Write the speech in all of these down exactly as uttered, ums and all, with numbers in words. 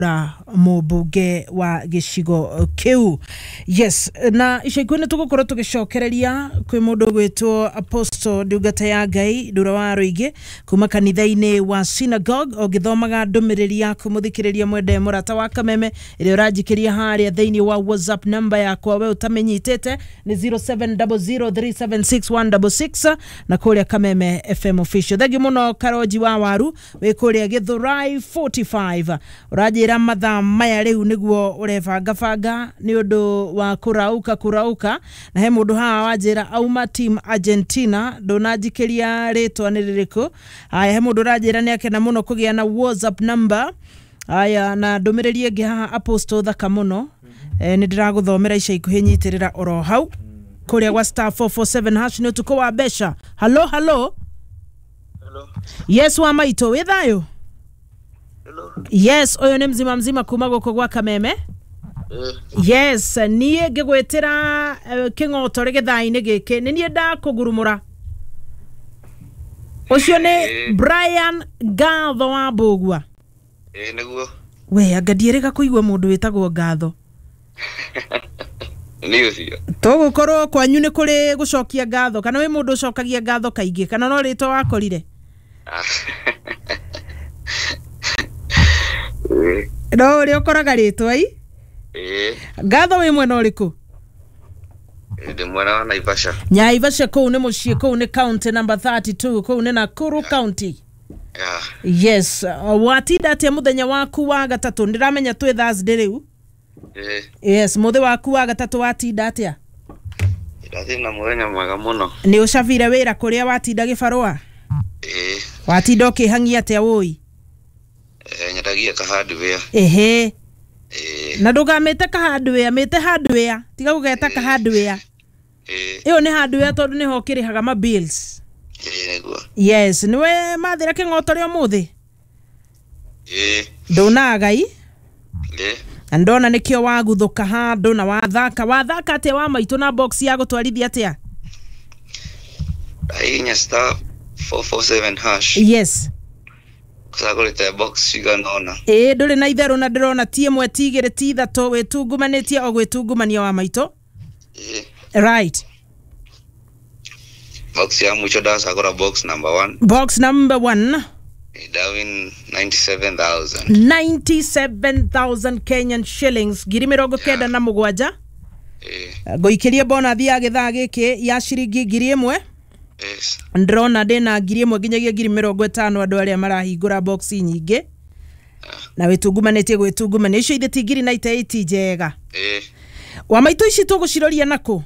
ra mubunge wa gicigo kiu. Yes, na icaikuine tugukorwo tugicokereria kwi mundu gwitwo Apostle Ndungata ya Ngai Ndura wa Ruigi kuma kanitha-ini wa Synagogue ogithomaga ndumiriri yaku muthikiriria mwende murata wa Kameme iri uranjikiria haria thiini wa WhatsApp number yakwa we utamenyitete ni zero seven zero zero three seven six one six six na kuria Kameme F M official. Thagi muno Karoji wa Waru we kuria Githurai forty-five urajira matha maya riu niguo urebanga banga ni undu wa kurauka kurauka na he mundu haha wajira auma team Argentina ndonanjikiria ritwa ni ririku. Aya he mundu urajira ni akena muno kugia na WhatsApp number. Aya na ndumiriri ingi haha Apostle thaka muno eh, ni ndiraguthomera ica ikuhi nyitirira oro hau kuria gwa star four four seven hash ni utuko wa besha. Hello hello hello yes wa maito we thayo. Hello. Yes, oyo ni mzima mzima kuma goko gwa Kameme. Eh. Yes, niye ngigwetera uh, kingoto rege thaini giki ni nie nda kugurumura. Ucio ni Eh. Brian Gatho wa Bugwa. Eh niguo. We agadierega kuigwa mundu witagwo Gatho. Ni ucio. Tugukorwo kwanyu ni kuri gucokia ngatho kana we mundu ucokagia ngatho kaingi kana no ritwa wakorire? No uri ukoraga ritwa i? Eh. Ngatho we mwena uriku? Ndi mwana wa Naivasha. Naivasha kuu ni mucii kuu ni county number thirty-two kuu ni Nakuru yeah. County. Yeah. Yes, uh, watinda atia muthenya waku wa gatatu ndiramenya twi Thursday riu. Eh. Yes, muthe waku wa gatatu watinda atia? Ndathi na muthenya mwega muno. Ni ucavire wira kuria watinda gibarua? Eh. Watinda ukihangia atia woi? Eh nyatagia ka hardware. Ehe. Eh. Na ndugamite ka hardware, mite hardware, tiga gugeta ka hardware. Eh. Iyo ni hardware tondu ni ho kirihaga ma bills. Eh niguo. Yes, niwe mathira kingoto rio muthi? Eh. Ndonaga i? Eh. Andona nikio waguthuka handu na wathaka wathaka atia wa maitu na box ya gutwarithia atia? Ainya star four four seven hash. Yes. Kusagulite box ciganona. Eh nduri na itheru na ndirona tie mwe tigire ti ithatu witungumanitie o gwitungumania wa maitu. Eh. Right. Box ya mucho da sagura box number one. Box number one. Dawin ninety-seven thousand. ninety-seven thousand Kenyan shillings. Giri mirongo kenda na mugwanja. Eh. Goikirie bona thia githaa giki ya ciringi ngiri imwe. Yes. Ndrona ndena ngiri imwe nginyagia ngiri mirongo itano andu aria marahingura box nyingi. Yeah. Na witungumanetie gwitungumania icio ithe ti ngiri ninety-eight njega. Eh. Wa maitu ici tuguciroria nako?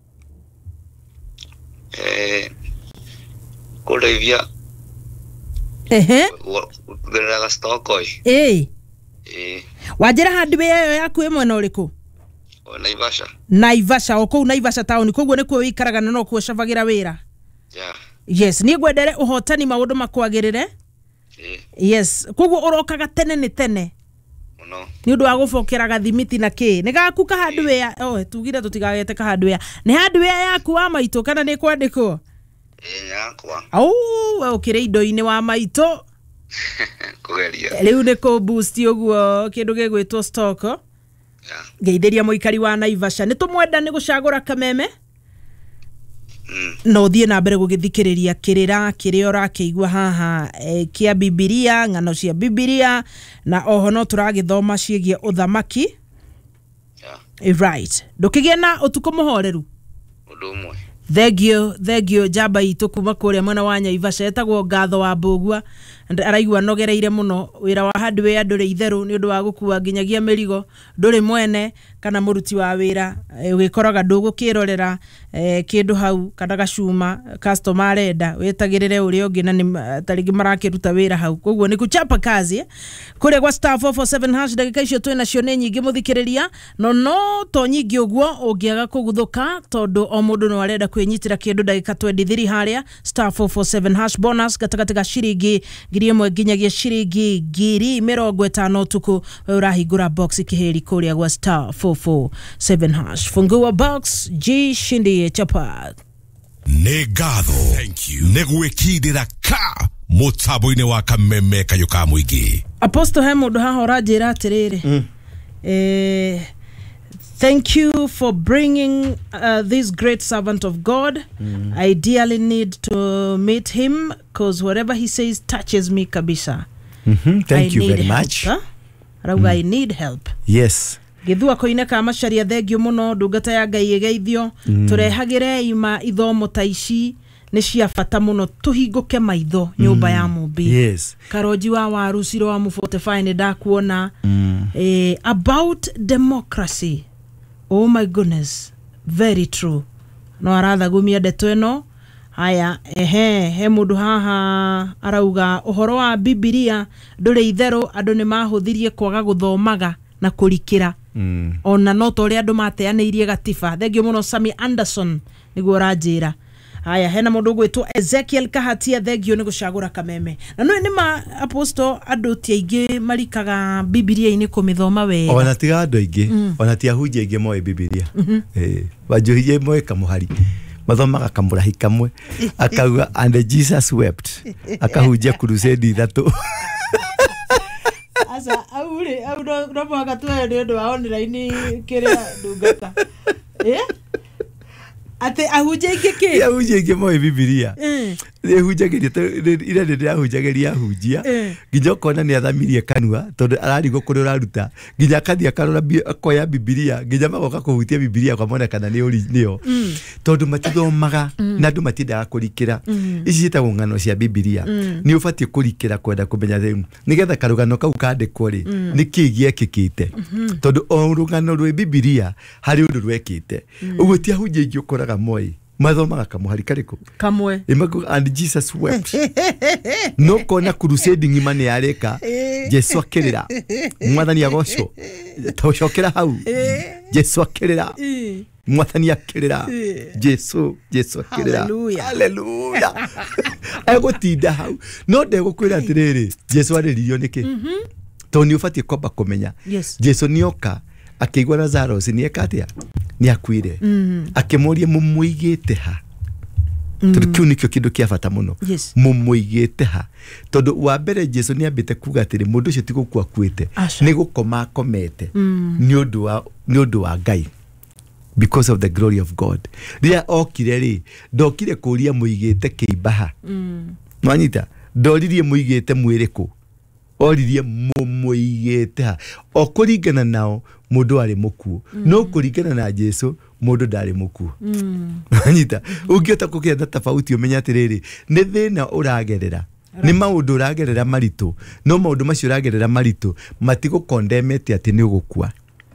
Eh. Kulevia. Ehe. Gerera stokoi. Eh. Eh. Wajira hardware yo yaku imwe na uriku? O Naivasha. Naivasha o kou Naivasha town koguo ni kuo wikaraga na no kuo cabagira wira. Yeah. Yes, ni gwendere uhotani maundu makwagirire. Eh. Yes, koguo urokaga tene ni tene. No. Ni undu wa gufokera gathimiti na ki. Ni gaku ka hardware. Oh, tugire tutigagete ka hardware. Ni hardware yaku wa maitu kana ni kwandiko? Eh yakwa. Au, we ukire indo-ini wa maitu. Kugeria. Riu ni ko boost uguo kindu gigwitwo stock. Yeah. Geithiria muikari wa Naivasha. Ni tumwenda ni gucagura Kameme. Mm. No thie na mbere gugithikiriria kirira kiria urakiigua haha e, kia Bibilia ngano cia Bibilia na oho no turagithoma ciegie uthamaki. Yeah. Right. Ndukigie na utuko muhoreru. Udumwe. Thegio thegio jamba itu kuma kuria mwana wa Naivasha etagwo Gatho wa Bugwa araigua nogereire muno wira wa hardware nduri itheru ni undu wa gukua nginyagia mirigo nduri mwene kana muruti wa wira ugikoraga ndugukirorera eh, kindu hau kana gacuma customer arenda wetagirire uri ungi na ni taringi marakiruta wira hau koguo ni kuchapa kazi eh? Kuria gwa star four four seven hash ndagika icio twina cio ni nyingi muthikiriria no no to nyingi uguo ungiaga kuguthuka tondu o mundu no arenda kwinyitira kindu ndagika twenty-three haria star four four seven hash bonus gatagati ga ciringi ngiri imwe nginyagia ciringi ngiri mirongo itano tuku urahingura box kiheri kuria gwa star four four seven hash fungua box G shindie chapa. Negatho negwikindira ka mutaboine wa kameme kayo ka muigi. Apostle he mundu haha urajira atiriri mm. eh thank you for bringing uh, this great servant of God. Mm. I dearly need to meet him because whatever he says touches me kabisa. Mm-hmm. Thank I you very help, much. Huh? Mm. I need help. Yes. Githua koine ka macharia thengio muno ndungata ya Ngai igeithio mm. turehagire ima ithomo taici ni cia bata muno tuhinguke maitho nyumba mm. ya mumbi. Yes. Karoji wa warusiro wa mu forty-five ni ndakuona mm. eh, about democracy. Oh my goodness, very true. No aratha gumia ndeto eno. Haya, ehe, he mundu haha arauga uhoro wa Biblia nduri itheru andu ni mahuthirie kwaga guthomaga na kurikira. Mm. Ona no tori andu mateanirie gatiba. Thengio muno Sammy Anderson niguo ranjira. Haya, hena mundu gwitwo Ezekiel Kahatia, thengio ni gucagura kameme. Na no ni ma apostle andu ti aingi marikaga Biblia ini kumithoma wega. Ona tiga andu aingi, mm. ona ti ahunjia aingi moe Biblia. Mm -hmm. Eh, bajuhije moe kamuhari. Mathomaga kamurahi kamwe. Akauga and Jesus wept. Akahunjia crusade ithatu. Asa aure au no mwaga tuwe ni ndu wa online kiria ndungata. Eh? Ate ahunjia ingiki? Ya ahunjia ingi moe Biblia. Mm. Ni ahunjagiria ira ni ahunjagiria ahunjia. Nginya kona ni athamirie kanua tondu ararigo kuri uraruta. Nginya kathia karora akoya Biblia, nginya magoka kuhutia Biblia kwa mona kana ni uri nio. Mm. Tondu matithomaga mm. na andu matindaga kurikira. Mm. Ici citagwo ng'ano cia Biblia. Mm. Ni ubatie kurikira kwenda kumenya themu. Nigetha karugano kau kandikwo ri mm. ni kigie kikite. Mm -hmm. Tondu o rugano rwe Biblia hari undu rwekite. Mm. Uguo ti ahunjia ingi ukoraga moi mathomaga kamuhari kariko kamwe imago and Jesus wept. No kona crusade ngima ni areka Jesu akirira mwathani agocwo tawcokera hau Jesu akirira mwathani akirira Jesu Jesu akirira hallelujah hallelujah ego tinda hau no ndego kwira atiriri Jesu ariririo niki mhm toni ufatie koba kumenya yes. Jesu nioka akigwa Lazarus ni ekatia ni akwire mm. akemorie mumuigite ha mm. tukiu nikyo kindu kia bata muno yes. mumuigite ha tondu wa mbere Jesu ni ambite kuga atiri mundu ucio ti gukua kwite ni gukoma komete mm. ni undu wa ni undu wa Ngai because of the glory of God. Ria okire ri ndokire kuria muigite kiibaha mm. mwanyita ndoririe muigite mwiriku oririe mumuigite ha okuringana nao mundu ari mukuo mm. no kuringana na Jesu mundu ndari mukuo mm. anyita ungiota kukienda tofauti umenya atiriri ni thina uragerera right. Ni maundu uragerera maritu no maundu macio uragerera maritu matigo condemnate ati ni ugukua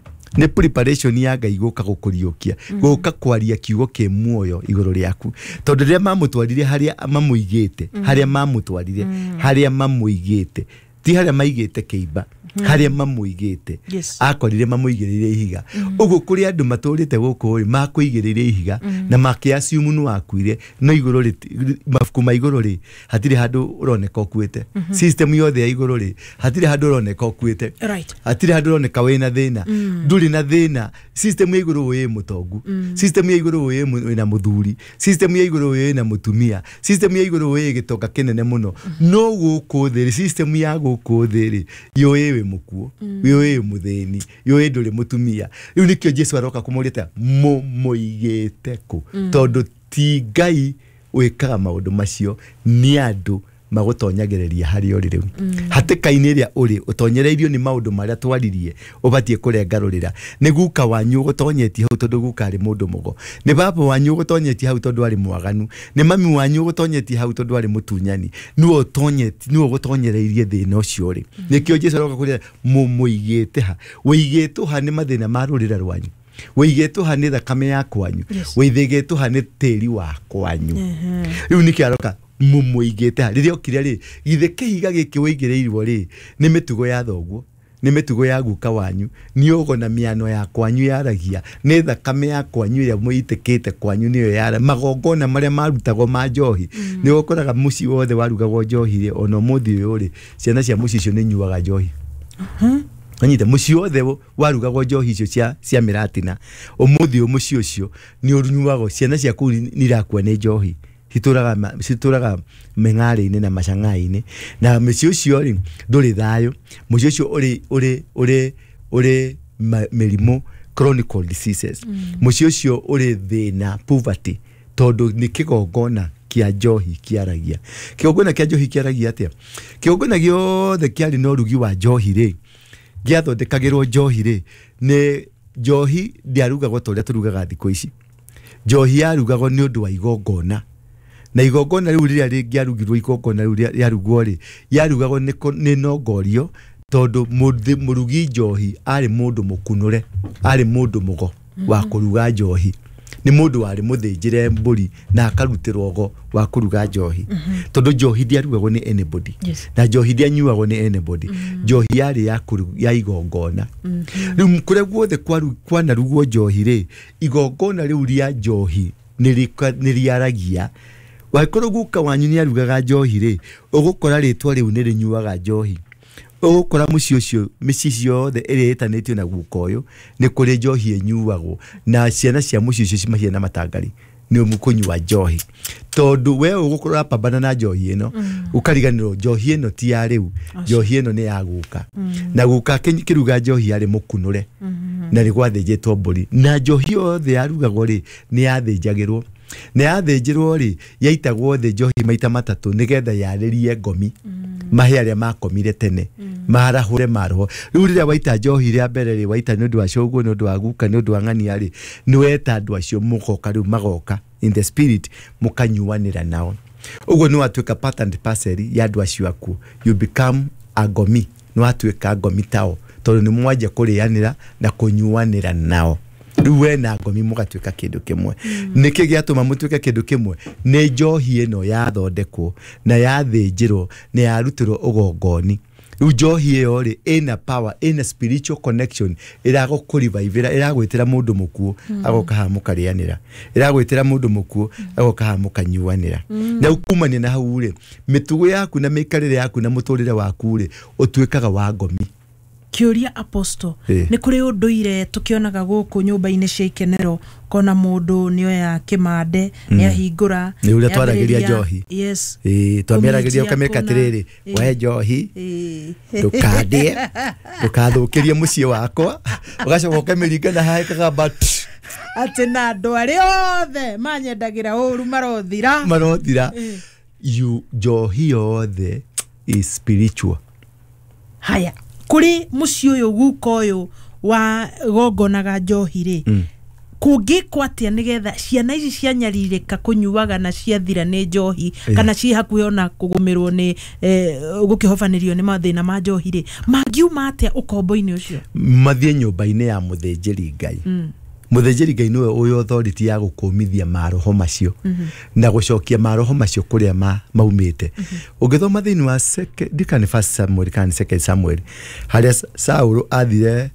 ni preparation ya Ngai guka gukuriukia mm. guka kwaria kiugo ke muoyo iguru riaku tondu ria mamutwarire haria mamuigite mm. haria mamutwarire mm. haria mamuigite ti haria maigite kiiba mm. haria mamuigite yes. akorire mamuigirire ihiga mm. ugu kuri andu maturite guku makuigirire ihiga mm. na makiasiumu nu akuire no iguru ri mafuku ma iguru ri hatire handu uroneka okuite mm -hmm. system yothe ya iguru ri hatire handu uroneka okuite right. hatire handu uroneka wina thina mm. nduri na thina system ya iguru we mutongu mm. system ya iguru we wina muthuri system ya iguru we na mutumia system ya iguru we gitoka kinene muno mm -hmm. no guku thiri system ya guku thiri yo ewe mukuo mm. yo ewe mutheni yo endure mutumia riu nikyo Jesu aroka kumurita mumuigite ku mm. tondu ti Ngai wikaga maundu macio ni andu magutonyagiriria hari uri riu mm. hatikaini ria uri utonyereirio ni maundu maria twaririe ubatie kurengarurira ni guka wanyu gutonyeti hau tondu guka ari mundu mugo ni baba wanyu gutonyeti hau tondu ari mwaganu ni mami wanyu gutonyeti hau tondu ari mutunyani nuo tonyeti nuo gutonyereirie thina ucio uri mm. nikyo Jesu aroka kurira mumuigite ha wigetu ha ni mathina marurira rwanyu wigetu ha ni thakame ya kwanyu yes. wigetu ha ni tiri wa kwanyu riu niki aroka mumuigite riria okire ri githe kihiga giki wigireirwo ri ni mitugo ya thoguo ni mitugo ya guka wanyu ni ogona miano ya kwanyu yaragia ni thakame ya kwanyu ya muitikite kwanyu niyo yara magongona maria marutagwo ma njohi mm. ni ukoraga muci wothe warugagwo njohi ri ono muthi uyu ri ciana cia muci cio ni nyuaga njohi uh -huh. anyite mucio othe warugago njohi icio cia cia miratina umuthi umucio ucio ni urunyuago ciana cia kuri nirakua ne njohi hituraga hituraga meng'are-inĩ na macang'ai-inĩ na mucio ucio ri nduri thayo mucio ucio uri uri uri uri mĩrimũ chronic diseases mucio ucio uri thina poverty tondu ni kigongona kia njohi kiaragia kigongona kia njohi kiaragia atia kigongona giothe kiari no rugi wa njohi ri giathondekagirwo njohi ri ni njohi ndiarugagwo toria turugaga thikũ ici njohi yarugagwo ni undu wa igongona na igongona riu riria ringiarugirwo igongona riu yarugwo ri yarugagwo ni nongorio tondu murugi njohi ari mundu mukunure ari mundu mugo wa kuruga njohi ni mundu wari muthinjire mburi na akarutirwo go wa kuruga njohi tondu njohi ndiarugagwo ni anybody na njohi ndianyuagwo ni anybody njohi yari ya ya igongona riu kure guothe kwana rugwo njohi ri igongona riu ria njohi niriaragia wakorwo guka wanyu ni arugaga njohi ri ugukora ritwa riu ni rinyuaga njohi ugukora muci ucio mici ciothe iritanitio na guka uyu ni kuri njohi enyuagwo na ciana cia muci ucio cimahia na matangari ni umukunywa njohi tondu we ugukora pambana na njohi ino ukariganirwo njohi ino ti ya riu njohi ino ni ya guka na guka kiruga njohi ari mukunure na ni gwathinjitwo mburi na njohi yothe yarugagwo ri ni yathinjagirwo ne yathĩnjirwo ri yaitagwo thĩ njohi maita matatu nigetha yarĩrie ngomi mahe aria makomire tene marahure maroho riu riria waita njohi ria mbere ri waita ni undu wa coguo ni undu wa guka ni undu wa ng'ania ri ni weta andu acio mugoka riu magoka in the spirit mukanyuanira nao uguo ni watuika part and parcel ya andu acio aku you become a ngomi ni watuika ngomi tao tondu ni mwaje kurianira na kunyuanira nao riwe na ngomi mugatuika kindu kimwe niki giatuma mutuike kindu kimwe ni njohi ino yathondekwo na yathinjirwo ni yarutirwo ugongoni riu njohi iyo ri ina power ina spiritual connection irago kurivivira iragwitira mundu mukuo agoka ha mukarianira iragwitira mundu mukuo agoka ha mukanyuanira na ukumania na hau ri mitugo yaku na mikarire yaku na muturire waku ri utuikaga wa ngomi kiuria apostle ni kuri unduire tukionaga guku nyumba-ini cia ikenero kona mundu ni oya kimande ni ahingura ni uria twaragiria njohi yes eh twameragiria ukameka tiriri we njohi ndukandie ndukathukirie mucie wakwa ugacoka ukamiringa na hae kagamba ati na andu ari othe manyendagira uru marothira marothira you njohi yothe is spiritual haya kuri muci uyu guka uyu wa gongonaga njohi ri kungikwa atia nigetha ciana ici cianyaririka kunyuaga na ciathira ni njohi kana ci hakuhi ona kugumirwo ni gukihofanirio ni mathina ma njohi ri mangiuma atia ukombo-ini ucio mathie nyumba-ini ya muthinjiri Ngai muthinjiri Ngai niwe uyu authority ya gukumithia maroho macio na gucokia maroho macio kuria ma maumite ugithoma thini wa second dikani first Samuel kan second Samuel haria Saul athire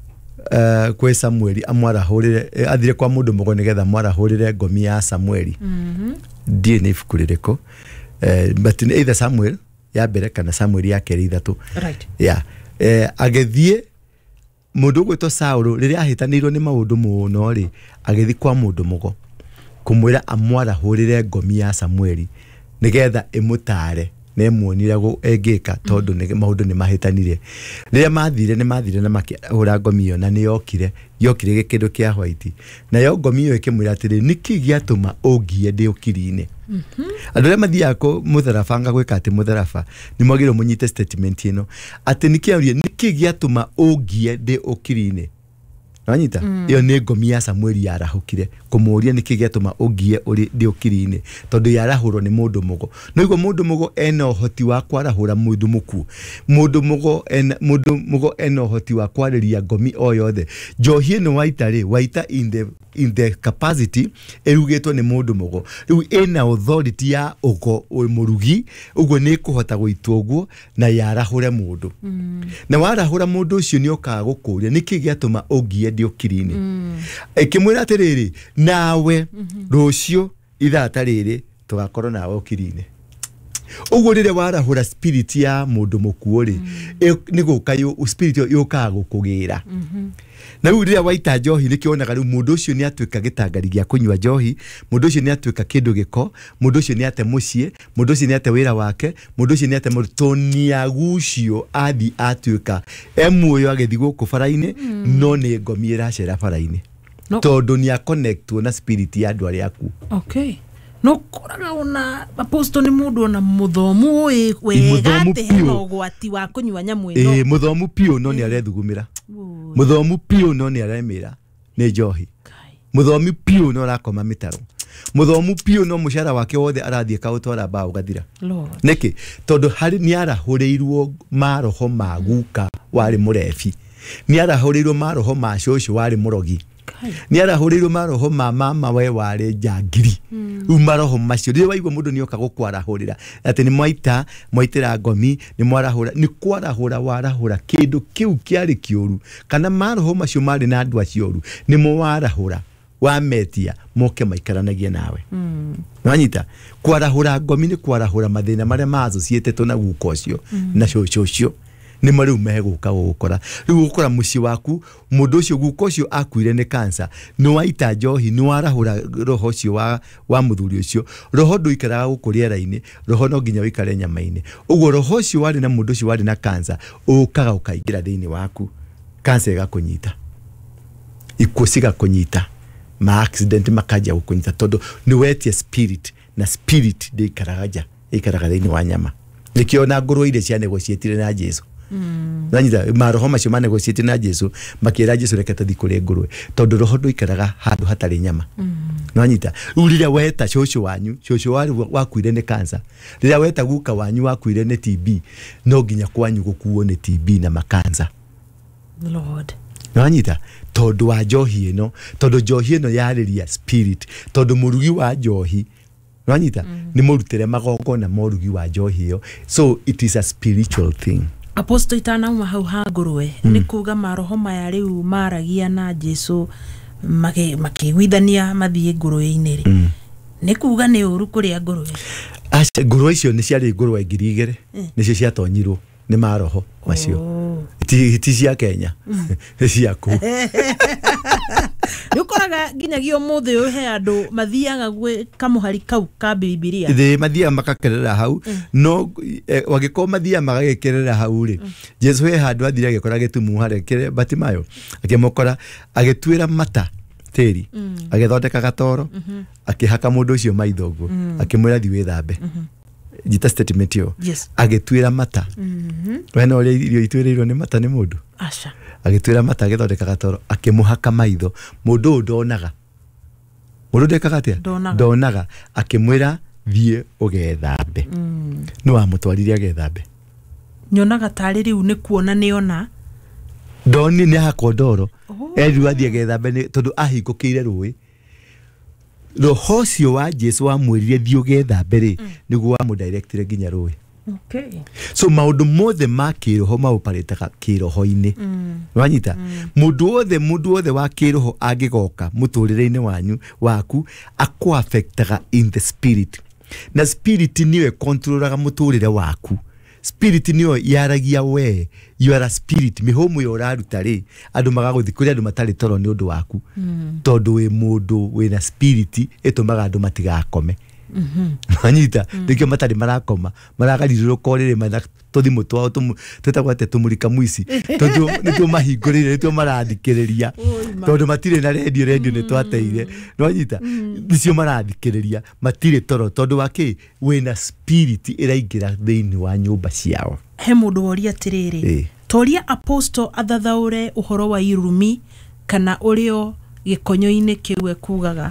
uh, kwe Samuel amwarahurire athire kwa mundu mugo nigetha amwarahurire ngomi ya Samuel die ni ifukurireko but either Samuel ya mbere kana Samuel ya keri ithatu right yeah eh agethie mundu gwito Saul riria ahitanirwo ni maundu muno ri agethi kwa mundu mugo kumwira amwarahurire ngomi ya Samuel nigetha imutare ne muonira go egeka tondu ni maundu ni mahitanire riria mathire ni mathire na makihura ngomi yo na ni yokire yokire gikindu kia white na yo ngomi yo ikimwira atiri niki giatuma ungie ndi ukirine andu ria mathia ko mutharafa nga gwika ati mutharafa ni mwagiro munyite statement ino ati niki aurie niki giatuma ungie ndi ukirine Wanyita iyo mm. ni ngomi ya Samuel yarahukire kumuria niki giatuma ungie uri ndi ukirine tondu yarahurwo ni mundu mugo no igo mundu mugo eno hoti wa kwarahura mundu muku mundu mugo en mundu mugo eno hoti wa kwariria ngomi o yothe njohi no waita ri waita in the in the capacity erugitwo ni mundu mugo riu ena authority ya ugo murugi ugo ni kuhota gwitwo guo na yarahure mundu mm. na warahura mundu ucio ni okaga gukuria niki giatuma ungie ndi ukirine mm. ikimwira atiriri nawe mm -hmm. rucio itha atariri tugakorwo nawe ukirine Uguo rire warahura spirit ya mundu mukuo-ri ni gukayo spirit yo ka gukugira na riu rire waita njohi ni kionaga riu mundu ucio ni atuika gitangari gia kunywa njohi, mundu ucio ni atuika kindu giko, mundu ucio ni ate mucie, mundu ucio ni ate wira wake, mundu ucio ni ate mutonia gucio athi atuika emuoyo agethi guku faraini no ni ngomi iracera faraini tondu ni a connect na spirit ya andu aria aku. Okay. No koraga ona aposto ni mundu ona muthomu we wega ate hena ugwati wa kunywa nyamu ino. Eh, muthomu pio no ni arethugumira. Muthomu pio no ni aremira ni njohi. Muthomu pio no rakoma mitaro. Muthomu pio no mushara wake wothe arathie kautwara bao gathira. Lord. Niki tondu hari ni arahureirwo maroho maguka wari murefi. Ni arahureirwo maroho ma shosho wari murogi. Ni arahureirwo maroho ma mama we wari jangiri. U maroho macio rire waigwa mundu ni oka gukwarahurira ati ni mwaita mwaitira ngomi ni mwarahura ni kwarahura warahura kindu kiu kiari kiuru kana maroho macio mari na andu acioru ni mwarahura wametia moke maikaranagie nawe. Mm. Wanyita kwarahura ngomi ni kwarahura mathina maria mazo cietetwo na guko ucio na cocio ni mariu meguka gukora riu gukora muci waku mundu ucio guko ucio akuire ni cancer ni waita njohi ni warahura roho ucio wa wa muthuri ucio roho nduikaraga gukuriera-ini roho no nginya wikare nyama-ini uguo roho ucio wari na mundu ucio wari na cancer ukaga ukaingira thiini waku cancer igakunyita ikusiga kunyita ma accident makaja gukunyita tondu ni wetie spirit na spirit ndikaraga ikaraga thiini wa nyama nikio na nguru ile cia negotiatire na Jesu. Mm. Nanyita maroho macio ma negotiate na Jesu makira Jesu reke tathi kuri ngurwe tondu roho nduikaraga handu hatari nyama. Mm. Nanyita urira weta shosho wanyu shosho wari wakuire ni cancer rira weta guka wanyu wakuire ni T B no nginya kwanyu gukuo ni T B na makanza. Lord. Nanyita tondu wa njohi ino tondu njohi ino yariria spirit tondu murugi wa njohi Nanyita mm. ni murutire magongo na murugi wa njohi yo so it is a spiritual thing. Aposto itana uma hau ha ngurwe mm. ni kuga maroho maya riu maragia na Jesu make makigwithania mathie ngurwe-ini ri mm. ni kuga ni uru kuria ngurwe acha ngurwe icio ni ciari ngurwe ngiri igere mm. nicio ciatonyirwo ni maroho macio oh. ti ti cia Kenya mm. ciaku yukoraga nginyagio muthe uyu he andu mathiaga gwe kamuhari kau ka Bibilia the mathia makakerera hau mm. no eh, wagiko mathia magagekerera hau ri mm. Jesu he handu athira gikora gitumu harekere Batimayo akimokora agitwira mata teri mm. agithondeka gatoro mm -hmm. akihaka mundu ucio maithogu mm. akimwira thi withambe mm -hmm. Jita statement yo yes. agitwira mata mhm wena uri irio itwirirwo ni mata ni mundu acha agitwira mata agithondeka gatoro akimuhaka maitho mundu ndonaga mundu ndekaga atia ndonaga akimwira thie ugethambe mm. no amutwarire agethambe nyonaga tari riu ni kuona ni ona ndoni ni hakondoro oh. Eri wathie agethambe tondu ahingukire ruwi roho ucio wa Jesu amwirire thio gethambe ri mm. niguo amudirectire nginya ruwi. Okay. So maundu mothe ma kiroho mauparetaga kiroho-ini mm. wanyita mm. mundu wothe mundu wothe wa kiroho agigoka muturire-ini wanyu waku akwa affectaga in the spirit na spirit niwe controlaga muturire waku spirit niyo yaragia we you are a spirit mihomu yo raruta ri andu magaguthi kuri andu matari toro ni undu waku mm. tondu we mundu we na spirit etumaga andu matigakome mhm manyita ndikyo matari marakoma maragarirwo korere mana tuthimu twao tutagwate tumurika mwisi tondu nitwo mahingurire nitwo marathikiriria tondu matire na radio radio ni twateire nwanyita nicio marathikiriria matire toro tondu waki we na spirit iraingira thiini wa nyumba ciao. He mundu woria tiriri toria aposto athathaure uhoro wa irumi kana urio gikonyo-ini kiwe kugaga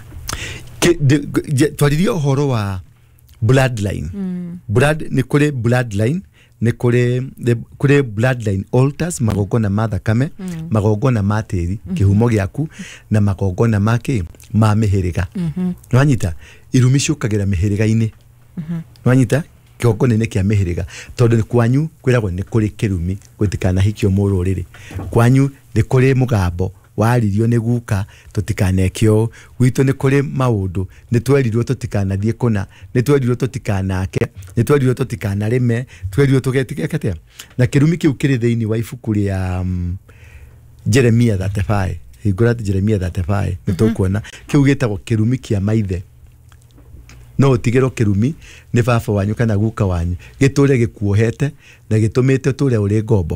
twaririo uhoro wa bloodline mm. blood ni kure bloodline ni kure kure bloodline altars magogona ma thakame mm. magogona ma tiri mm -hmm. kihumo giaku na magogona make ma mihiriga mm -hmm. nwanyita irumi ciukagira mihiriga-ini mm -hmm. nwanyita kigogona ni kia mihiriga tondu kwanyu kwiragwo ni kuri kirumi gwitikana hikio mururiri kwanyu ni kuri mugambo waririo nĩ guka tutikanekio gwitũ nĩ kũrĩ maũndũ nĩ twerirwo tutikanathiĩ kũna nĩ twerirwo tutikanake nĩ twerirwo tutikanarĩme twerirwo tugetikete na kĩrumi kĩu kĩrĩ thĩinĩ wa ibuku rĩa um, Jeremia thirty-five hingũra Jeremia thirty-five nĩ tũkuona kĩu gĩtagwo kĩrumi kĩa maithe no utigero kĩrumi nĩ baba wanyu kana guka wanyu gĩtũre gĩkuohete na gĩtũmĩte tũre ũrĩ ngombo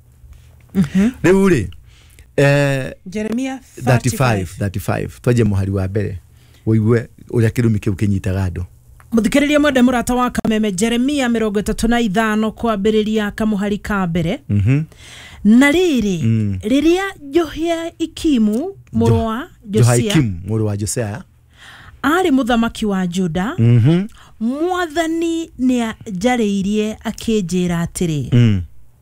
rĩu rĩ eh Jeremia thirty-five thirty-five twaje muhari wa mbere woigue ũrĩa kĩrumi kĩu kĩnyitaga andũ muthikiriria mwende murata wa Kameme Jeremia mirongo ĩtatũ na ithano kwambĩrĩria kamuhari ka mbere mhm na rĩrĩ mm. rĩrĩa Jehoiakimu mũrũ wa Josia Jehoiakimu mũrũ wa Josia ari muthamaki wa Juda mhm mwathani nĩ njarĩirie akĩnjĩra atĩrĩ mm.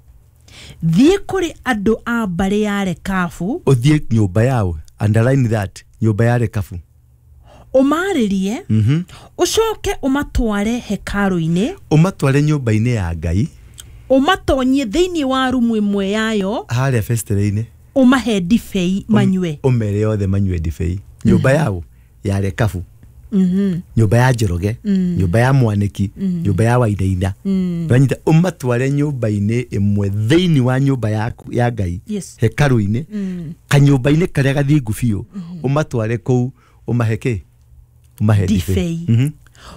thiĩ kũrĩ andũ a mbarĩ ya Rekabu ũthiĩ nyũmba yao underline that nyũmba ya Rekabu umarĩrie mhm ucoke umatware hekalu-inĩ umatware nyũmba-inĩ ya Ngai umatonyie thĩinĩ wa rumu ĩmwe yayo harĩa festere-inĩ umahe ndibei manyue umere yothe manyue ndibei nyũmba yao ya Rekabu mhm nyũmba ya Njoroge nyũmba ya Mwaniki nyũmba ya Wainaina uranyita umatware nyũmba-inĩ ĩmwe thĩinĩ wa nyũmba ya ya Ngai hekalu-inĩ kanyũmba-inĩ karĩa gathingu biũ umatware kũu umaheke umahe ndibei mhm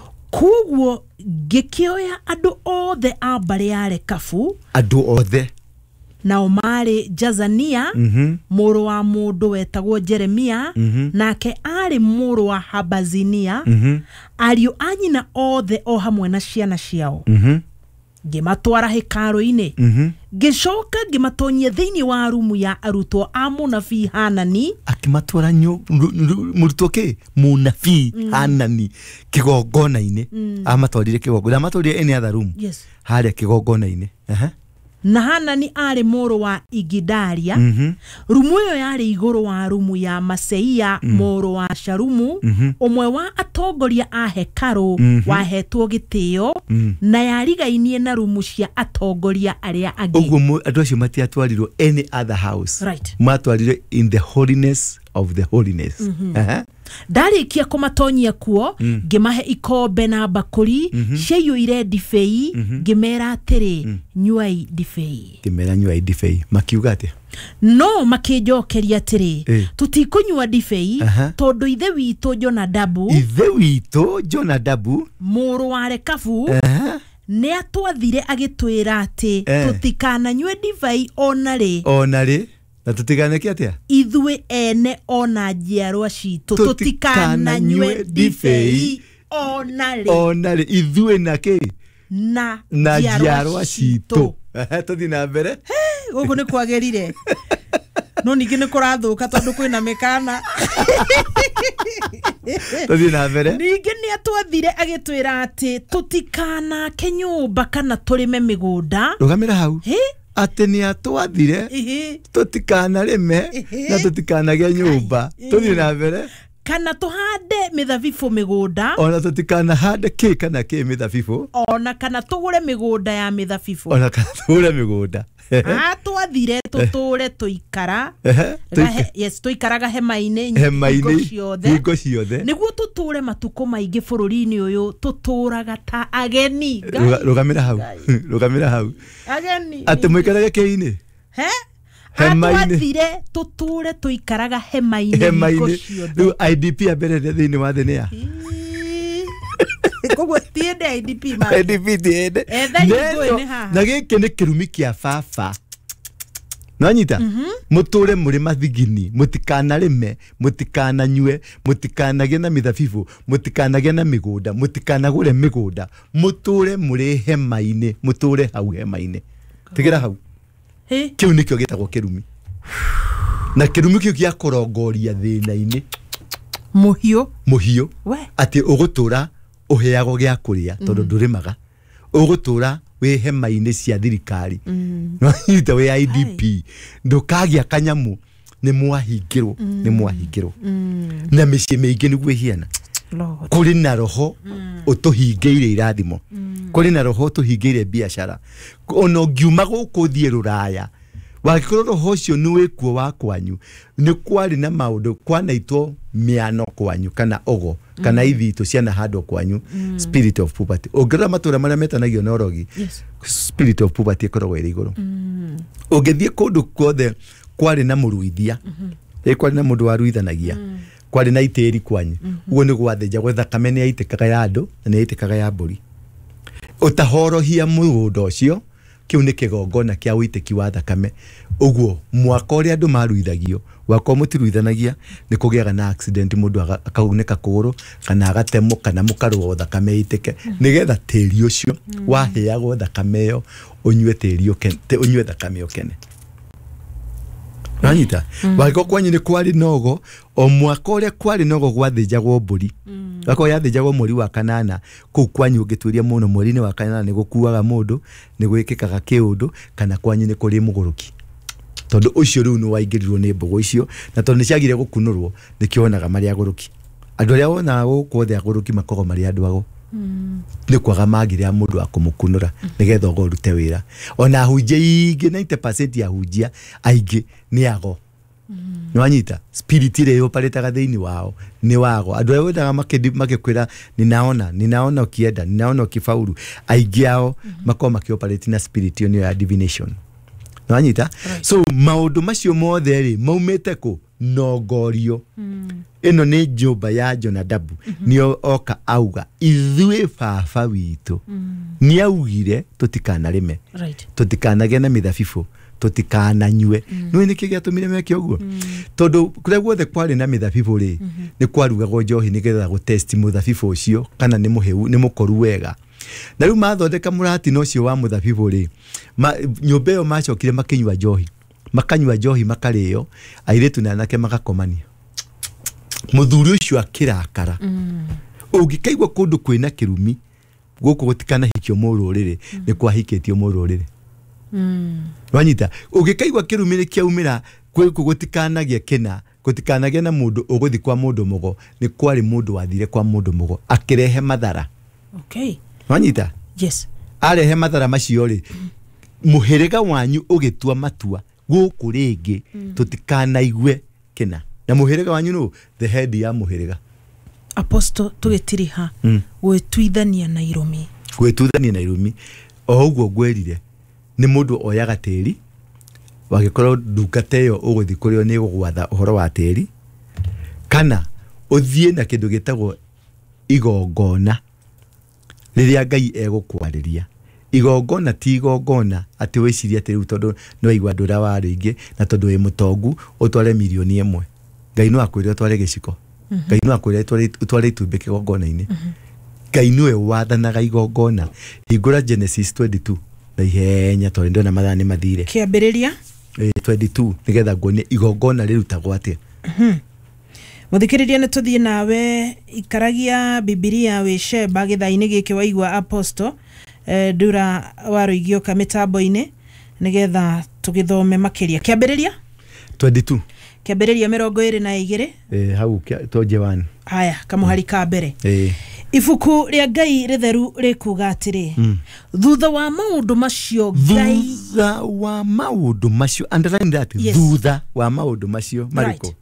kuguo ngĩkĩoya andũ othe a mbarĩ ya Rekabu andũ othe na omari Jazania mhm mũrũ wa mũndũ wetagwo Jeremia nake ari mũrũ wa Habazinia mhm ariũ anyina othe o hamwe na ciana ciao mhm ngĩmatwara hekalu-inĩ mhm ngĩcoka ngĩmatonyia thĩinĩ wa rumu ya arutwo a mũnabii Hanani akimatwara mũrutwo kĩ mũnabii Hanani kĩgongona-inĩ amatwarire kĩgongona amatwarire any other room harĩa kĩgongona-inĩ aha na Hanani ari mũrũ wa Igidaria mhm rumu ĩyo yarĩ igũrũ wa rumu ya Maseia mũrũ wa Sharumu ũmwe wa atongoria a hekalu wahetwo gĩtĩo na yarigainie na rumu cia atongoria arĩa angĩ ũguo andũ acio matiatwarirwo any other house right matwarirwo in the holiness of the holiness aha ndarikia kumatonyia kuo ngimahe ikombe na bakuri ciaiyũire ndibei ngimera atĩrĩ nyuai ndibei ngimera nyuai ndibei makiuga atĩa no makĩnjokeria atĩrĩ tutikunyua ndibei tondũ ithe witũ Jonadabu ithe witũ Jonadabu mũrũ wa Rekabu nĩ atwathire agĩtwĩra atĩ tutikananyue ndibei onarĩ onarĩ na tutiganeke atia ithuĩ ene ona njiarwa citũ tutikananyue ndibei onarĩ onarĩ ithuĩ na kĩ na njiarwa citũ tuthi na mbere gũkũ nĩ kwagĩrire no ningĩ nĩ kũrathũka tondũ kwĩna mĩkana tuthi na mbere ningĩ nĩ atwathire agĩtwĩra atĩ tutikanake nyũmba kana tũrĩme mĩgũnda rũgamĩra hau ate ni atwathire tutikanarĩme na tutikanagĩa nyũmba tuthi na mbere kana tuhande mithabibu mĩgũnda ona tutikanahande kĩ kana kĩ mithabibu ona kana tũgũre mĩgũnda ya mithabibu ona kana tũgũre mĩgũnda atwathire tũtũre tũikara yes tũikaraga hema-inĩ hingo ciothe nĩguo tũtũre matukũ maingĩ bũrũri-inĩ ũyũ tũtũraga ta ageni rũgamĩra hau rũgamĩra hau ageni atĩ mũikarage kĩ-inĩ he atwathire tũtũre tũikaraga hema-inĩ hingo ciothe rĩu I D P ambere thĩinĩ wa thĩ nĩa koguo tiende I D P ma I D P tiende na gĩkĩ nĩ kĩrumi kĩa baba nanyita mũtũre mũrĩ mathigini mũtikanarĩme mũtikananyue mũtikanagĩe na mithabibu mũtikanagĩe na mĩgũnda mũtikanagũre mĩgũnda mũtũre mũrĩ hema-inĩ mũtũre hau hema-inĩ tigĩra hau kĩu nĩkĩo gĩtagwo kĩrumi na kĩrumi kĩu gĩa kũrongoria thĩna-inĩ mũhiũ mũhiũ atĩ ũgũtũra ũheagwo gĩa kũrĩa tondũ ndũrĩmaga ũgũtũra wĩ hema-inĩ cia thirikari no nyita wĩ I D P ndũkagĩa kanyamu nĩ mwahingĩrwo nĩ mwahingĩrwo na mĩciĩ mĩingĩ nĩguo ĩhiana kũrĩ na roho ũtũhingĩire irathimo kũrĩ na roho ũtũhingĩire biacara ona ũngiuma gũkũ thiĩ Rũraya wagikorwo roho ucio ni wikuo wa kwanyu ni kwari na maundu kwanaitwo miano kwanyu kana ogo kana mm. ithito ciana hando kwanyu mm. spirit of poverty ongerera matura maria metanagio na orogi yes. spirit of poverty ikoragwo iri iguru mm. ungithie kundu kwothe kwari na muruithia mm -hmm. kwari na mundu waruithanagia mm. kwari na itiri kwanyu uguo ni gwathinja gwetha kamene yaitikaga ya andu na yaitikaga ya mburi utahorohia mugundo ucio kiu ni kigongona kia uitiki wa thakame uguo mwaka uria andu maruithagio wako mutiruithanagia ni kugiaga na accident mundu akauneka kuguru kana agatemo kana mukaru thakame itike mm. nigetha tiri ucio mm. waheagwo thakame yo unywe tiri ukene unywe thakame ukene Ranyita mm. wako kwanyu ni kwari nogo o mwaka uria kwari nogo gwathinjagwo mburi mm. wako yathinjagwo mweri wa kanana ku kwanyu ngitwiria muno mweri-ini wa kanana ni gukuaga mundu ni gwikikaga kiundu kana kwanyu ni kuri muguruki tondu ucio riu ni waingirirwo ni mbugu icio na tondu ciagire gukunurwo nikionaga mari aguruki andu aria wona gukwothe aguruki makogo mari andu ago mm. ni kwaga magire a mundu akumukunura mm. nigetha go rute wira ona hunjia ingi ninety percent ya hunjia aingi ni ago mm. nwanyita spirit ile yoparetaga thiini wao ni wago andu aria wendaga makedi makikwira ninaona ninaona ukienda ninaona ukifaulu aingi ao mm -hmm. makoma makioperate na spirit yo ya divination nwanyita right. so maundu macio mothe ri maumete ku nogorio mm. ino ni njumba ya Jonadabu mm -hmm. nio oka auga ithuĩ baba witũ mm. ni augire tutikanarime right. tutikanage na mithabibu tutikananywe mm. no ni kigia tumire meke uguo mm. tondu kuria guothe kwari na mithabibu ri mm -hmm. ni kwarugagwo njohi nigetha go test muthabibu ucio kana ni muheu ni mukoru wega na riu mathondeka murati no cio wa muthabibu ri nyumba yo macokire makinywa njohi makanywa njohi makareo airetu na anake magakomania muthuri ucio akirakara mm. ungikaigwa kundu kwina kirumi guku gutikana hikio mururire mm. ni kwahiketio mururire mm. wanyita ungikaigwa kirumi ni kiaumira kwiku gutikanagia kina gutikanagia na mundu uguthi kwa mundu mugo ni kwari mundu wathire kwa mundu mugo akirehe mathara okay wanyita yes arehe mathara macio ri mm. muhiriga wanyu ugitua matua guku ringi mm. tutikanaigwe kina na muhiriga wanyu no the head ya muhiriga apostle tugitiriha mm. gwetwithania na irumi gwetwithania na irumi o uguo gwerire ni mundu oyaga tiri wagikorwo ndungata iyo uguthi kurio ni gugwatha uhoro wa tiri kana uthie na kindu gitagwo igongona riria Ngai egukwariria igongona ti igongona ati wiciria ati riu tondu no igwa ndura wa ringi na tondu wi mutongu utware milioni imwe Ngai no akwire utware giciko mm -hmm. Ngai no akwire utware itumbe kigongona-ini mm -hmm. Ngai niwe wathanaga igongona hingura Genesis twenty-two na ihenya tondu ndona mathani mathire kiambiriria eh twenty-two nigetha ngone igongona rirutagwo atia mhm muthikiriria ni tuthie nawe ikaragia Biblia we Sheba githaini giki waigwa apostle eh, Ndura waruigio ka mitambo-ini nigetha tugithome makiria kiambiriria twenty-two kiambiriria mirongo iri na igiri eh hau toje one haya kamuhari ka mbere eh ifuku ria Ngai ritheru rikuga atiri mm. thutha wa maundu macio Ngai thutha wa maundu macio underline that yes. thutha wa maundu macio mariko right.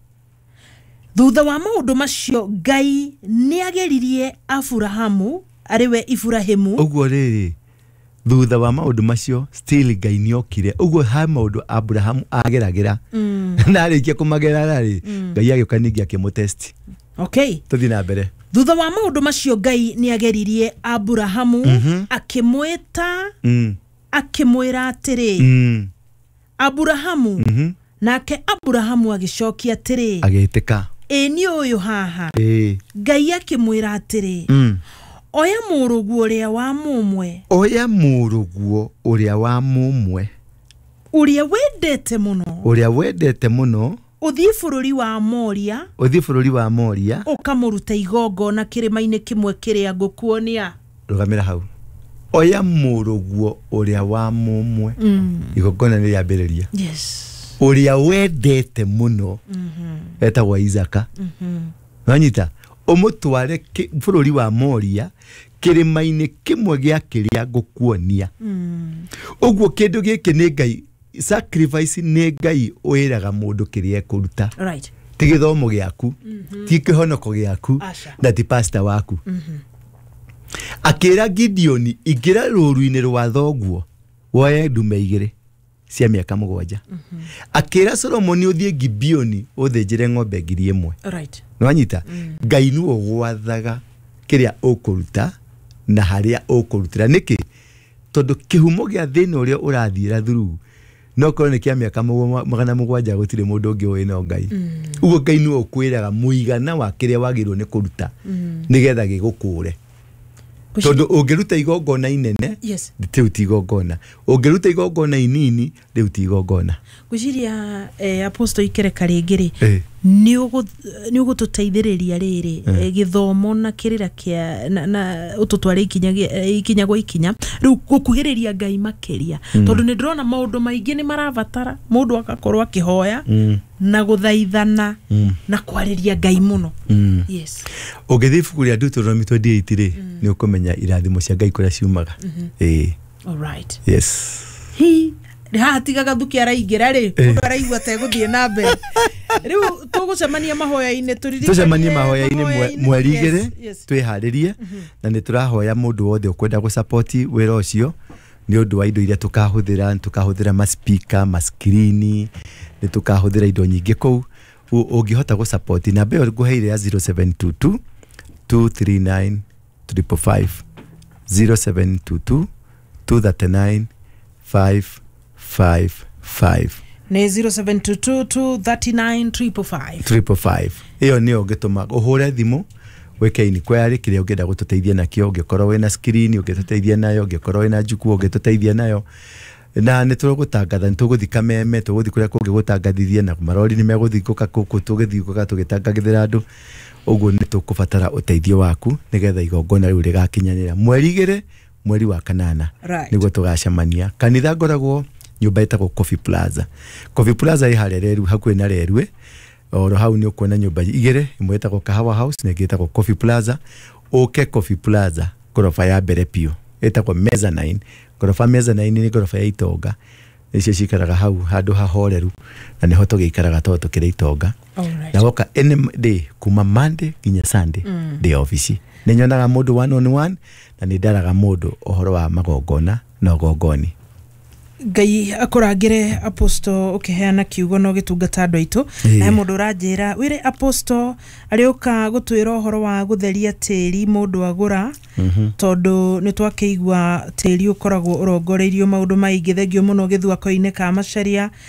thutha wa maundu macio Ngai ni ageririe Aburahamu ariwe Ibrahimu uguo riri thutha wa maundu macio still Ngai ni okire uguo ha maundu Abrahamu ageragira mm. na arikia kumagera ri mm. Ngai agiokaningia akimutest okay tuthi na mbere thutha wa maundu macio Ngai ni ageririe Aburahamu mm -hmm. akimweta mm. akimwira atiri mm. Aburahamu mm -hmm. nake Aburahamu agicokia atiri agitika eni uyu haha eh Ngai akimwira atiri mm. oya muruguo uria wa mumwe oya muruguo uria wa mumwe uria wendete muno uria wendete muno uthii bururi wa Moria uthii bururi wa Moria ukamuruta igongona kirima-ini kimwe kiria ngukuonia rugamira hau oya muruguo uria wa mumwe mm. igongona ni riambiriria yes uria wendete muno mhm mm etagwa Isaka mhm mm wanyita umutware bururi wa Moria kirima-ini kimwe gia kiria ngukuonia mm. uguo kindu giki ni Ngai sacrifice nĩ Ngai wĩraga mũndũ kĩrĩa kũruta right ti gĩthomo gĩaku ti kĩhonoko gĩaku na ti pastor waku akĩra Gideon ingĩra rũru-inĩ rwa thoguo woye ndume igĩrĩ cia mĩaka mũgwanja akĩra Solomon ũthiĩ Gibeon ũthĩnjĩre ng'ombe ngiri ĩmwe right nĩwanyita Ngai nĩwe gwathaga kĩrĩa ũkũruta na harĩa ũkũrutĩra nĩkĩ tondũ kĩhumo gĩa thĩna ũrĩa ũrathiĩra through no korwo nĩ kĩa mĩaka magana mũgwanja gũtirĩ mũndũ ũngĩ ũĩ no Ngai ũguo Ngai nĩwe ũkwĩraga mũigana wa kĩrĩa wagĩrĩirwo nĩ kũruta nĩgetha gĩgũkũre tondũ ũngĩruta igongona inene yes rĩu ti igongona ũngĩruta igongona inini rĩu ti igongona gwĩciria eh, Apostle Ikereka rĩngĩ rĩ nĩ ũgũtũteithĩrĩria rĩrĩ gĩthomo na kĩrĩra kĩa na ũtũtware ikinya ikinya gwa ikinya rĩu gũkuhĩrĩria Ngai makĩria tondũ nĩ ndĩrona maũndũ maingĩ nĩ marabatara mũndũ agakorwo akĩhoya na gũthaithana na kwarĩria Ngai mũno yes ũngĩthiĩ ibuku rĩa Deuteronomy twenty-eight rĩ nĩ ũkũmenya irathimo cia Ngai kũrĩa ciumaga eh all right yes hi hatigaga thuki araingĩra rĩ mũndũ araigua tegũthiĩ na mbere rĩu tũgũcemania mahoya-inĩ tũririkanie tũcemanie mahoya-inĩ mweri igĩrĩ twĩharĩrie na nĩ tũrahoya mũndũ wothe ũkwenda gũsupport wĩra ũcio nĩ ũndũ wa indo iria tũkahũthĩra tũkahũthĩra ma speaker ma screen nĩ tũkahũthĩra indo nyingĩ kũu ũngĩhota gũsupport namba ĩyo ngũheire ya zero seven two two two three nine five five zero seven two two two three nine five five five nĩ zero seven two two two three nine five five five five iyo nĩ ũngĩtũma ũhũre thimũ weke inquiry kĩrĩa ũngĩenda gũtũteithia nakĩo ũngĩkorwo wĩna screen ũngĩtũteithia nayo ũngĩkorwo wĩna juku ũngĩtũteithia nayo na nĩ tũgũtangatha nĩ tũgũthii kameme tũgũthii kũrĩa kũngĩ gũtangathithia na marori nĩ megũthii kũka kũkũ tũgĩthii kũka tũgĩtangathĩra andũ ũguo nĩ tũkũbatara ũteithio waku nĩgetha igongona rĩu rĩgakinyanĩra mweri igĩrĩ mweri wa kanana nĩguo tũgacemania kanitha ngoragwo nyumba ĩtagwo Coffee Plaza Coffee Plaza ĩ harĩa Reru hakuhĩ na Rerue oro hau nĩ ũkuona nyumba igĩrĩ ĩmwe ĩtagwo Kahawa House na ĩngĩ ĩtagwo Coffee Plaza ũke Coffee Plaza gorofa ya mbere piũ ĩtagwo Mezzanine gorofa Mezzanine nĩ gorofa ya itonga icio cikaraga hau handũ hahoreru na nĩho tũgĩikaraga tondũ tũkĩrĩ itonga na woka any day kuma Monday nginya Sunday day office nĩ nyonaga mũndũ one on one na nĩ ndaraga mũndũ ũhoro wa magongona na ũgongoni Ngai akũrangĩre Apostle ũkĩheana kiugo no gĩtungata andũ aitũ na mũndũ ũranjĩra wĩre Apostle arĩũka gũtwĩra ũhoro wa gũtheria tĩri mũndũ agũra tondũ nĩ twakĩigua tĩri ũkoragwo ũrongoreirio maũndũ maingĩ thengio mũno gĩthũako-inĩ ka Macharia